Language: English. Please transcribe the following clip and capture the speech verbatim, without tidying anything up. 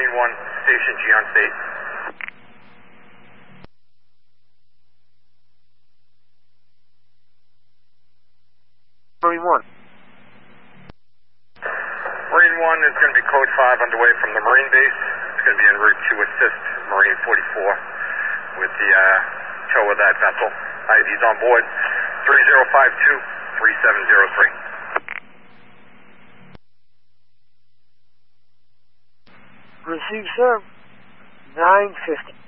Marine one, Station G on state. Marine one. Marine one is going to be code five underway from the Marine base. It's going to be en route to assist Marine forty-four with the uh, tow of that vessel. I V's on board, three zero five two, three seven zero three. Receive, sir. nine fifty.